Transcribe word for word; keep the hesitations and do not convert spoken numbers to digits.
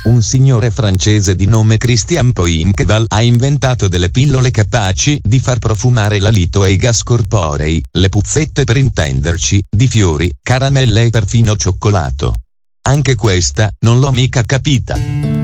Un signore francese di nome Christian Poincheval ha inventato delle pillole capaci di far profumare l'alito e i gas corporei, le puzzette per intenderci, di fiori, caramelle e perfino cioccolato. Anche questa non l'ho mica capita.